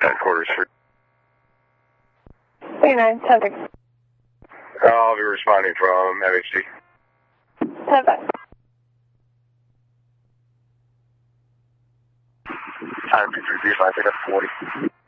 Headquarters for... 39, 10-6. I'll be responding from MHC. 10-5. Time 335, pick up 40.